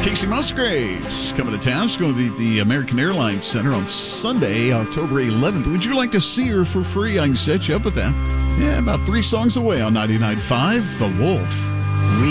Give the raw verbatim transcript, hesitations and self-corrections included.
Casey Musgraves coming to town. She's going to be at the American Airlines Center on Sunday, October eleventh. Would you like to see her for free? I can set you up with that. Yeah, about three songs away on ninety-nine point five The Wolf.